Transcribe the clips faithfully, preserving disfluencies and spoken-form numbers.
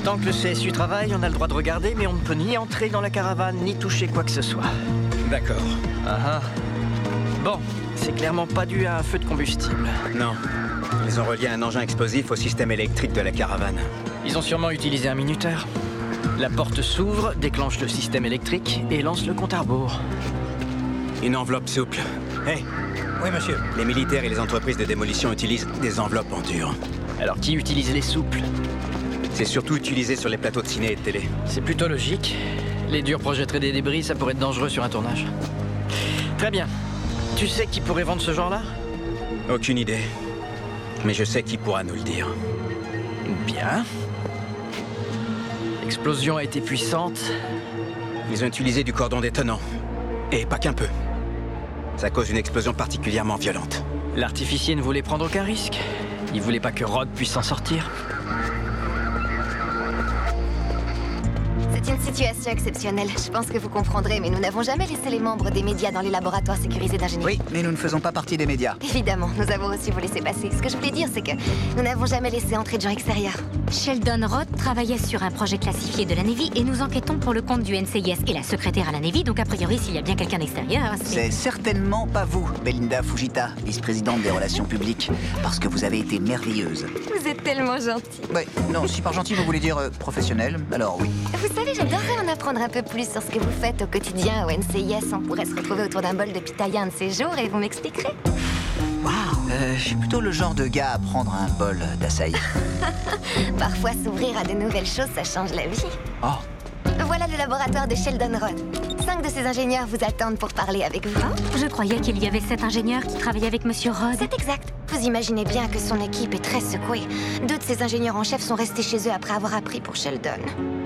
Tant que le C S U travaille, on a le droit de regarder, mais on ne peut ni entrer dans la caravane, ni toucher quoi que ce soit. D'accord. Ah ah. Bon, c'est clairement pas dû à un feu de combustible. Non. Ils ont relié un engin explosif au système électrique de la caravane. Ils ont sûrement utilisé un minuteur. La porte s'ouvre, déclenche le système électrique et lance le compte à rebours. Une enveloppe souple. Hé, hey, Oui, monsieur. les militaires et les entreprises de démolition utilisent des enveloppes en dur. Alors qui utilise les souples? C'est surtout utilisé sur les plateaux de ciné et de télé. C'est plutôt logique. Les durs projetteraient des débris, ça pourrait être dangereux sur un tournage. Très bien. Tu sais qui pourrait vendre ce genre-là? Aucune idée. Mais je sais qui pourra nous le dire. Bien. L'explosion a été puissante. Ils ont utilisé du cordon détonnant. Et pas qu'un peu. Ça cause une explosion particulièrement violente. L'artificier ne voulait prendre aucun risque. Il voulait pas que Rod puisse s'en sortir. C'est une situation exceptionnelle. Je pense que vous comprendrez, mais nous n'avons jamais laissé les membres des médias dans les laboratoires sécurisés d'ingénierie. Oui, mais nous ne faisons pas partie des médias. Évidemment, nous avons aussi vous laisser passer. Ce que je voulais dire, c'est que nous n'avons jamais laissé entrer de gens extérieurs. Sheldon Rod travaillait sur un projet classifié de la Navy et nous enquêtons pour le compte du N C I S et la secrétaire à la Navy, donc a priori s'il y a bien quelqu'un d'extérieur, c'est... C'est certainement pas vous, Belinda Fujita, vice-présidente des relations publiques, parce que vous avez été merveilleuse. Vous êtes tellement gentil. Ouais, non, si par gentil vous voulez dire euh, professionnel, alors oui. Vous savez, j'adorerais en apprendre un peu plus sur ce que vous faites au quotidien au N C I S. On pourrait se retrouver autour d'un bol de pitaya un de ces jours et vous m'expliquerez. Waouh, euh, je suis plutôt le genre de gars à prendre un bol d'açaï. Parfois, s'ouvrir à de nouvelles choses, ça change la vie. Oh, Voilà le laboratoire de Sheldon Rod. Cinq de ses ingénieurs vous attendent pour parler avec vous. Je croyais qu'il y avait sept ingénieurs qui travaillaient avec Monsieur Rod. C'est exact. Vous imaginez bien que son équipe est très secouée. Deux de ses ingénieurs en chef sont restés chez eux après avoir appris pour Sheldon.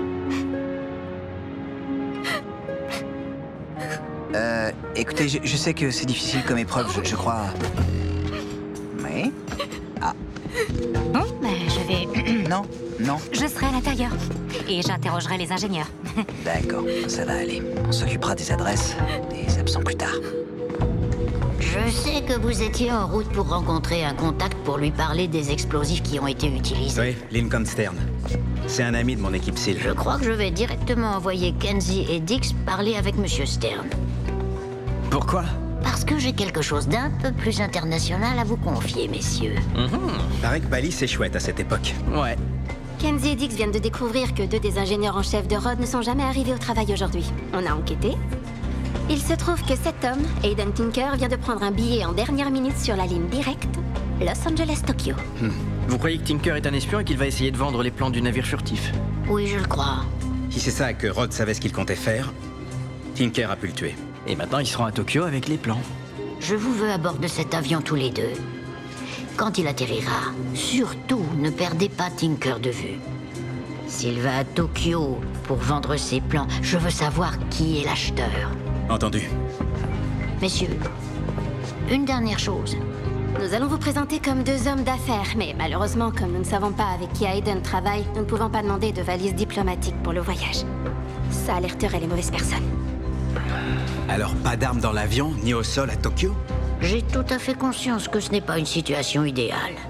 euh, écoutez, je, je sais que c'est difficile comme épreuve, je, je crois... Mais... Ah, Bon, ben je vais... non, non, je serai à l'intérieur et j'interrogerai les ingénieurs. d'accord, ça va aller. On s'occupera des adresses, des absents plus tard. Je sais que vous étiez en route pour rencontrer un contact pour lui parler des explosifs qui ont été utilisés. Oui, Lincoln Stern. C'est un ami de mon équipe S E A L. Je crois que je vais directement envoyer Kenzie et Dix parler avec Monsieur Stern. Pourquoi? Parce que j'ai quelque chose d'un peu plus international à vous confier, messieurs. Paraît que Bali, c'est chouette à cette époque. Ouais. Kenzie et Dix viennent de découvrir que deux des ingénieurs en chef de Rod ne sont jamais arrivés au travail aujourd'hui. On a enquêté. Il se trouve que cet homme, Aiden Tinker, vient de prendre un billet en dernière minute sur la ligne directe Los Angeles-Tokyo. Vous croyez que Tinker est un espion et qu'il va essayer de vendre les plans du navire furtif? Oui, je le crois. Si c'est ça que Rod savait ce qu'il comptait faire, Tinker a pu le tuer. Et maintenant, ils seront à Tokyo avec les plans. Je vous veux à bord de cet avion tous les deux. Quand il atterrira, surtout ne perdez pas Tinker de vue. S'il va à Tokyo pour vendre ses plans, je veux savoir qui est l'acheteur. Entendu. Messieurs, une dernière chose. Nous allons vous présenter comme deux hommes d'affaires, mais malheureusement, comme nous ne savons pas avec qui Aiden travaille, nous ne pouvons pas demander de valise diplomatique pour le voyage. Ça alerterait les mauvaises personnes. Alors, pas d'armes dans l'avion, ni au sol à Tokyo? J'ai tout à fait conscience que ce n'est pas une situation idéale.